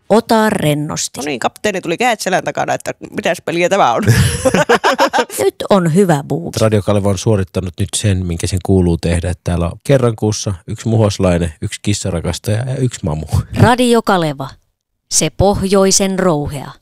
Ota rennosti. No niin, kapteeni tuli kädet selän takana, että mitäs peliä tämä on. Nyt on hyvä buuki. Radio Kaleva on suorittanut nyt sen, minkä sen kuuluu tehdä. Täällä on kerran kuussa 1 muhoslainen, 1 kissarakastaja ja 1 mamu. Radio Kaleva. Se pohjoisen rouhea.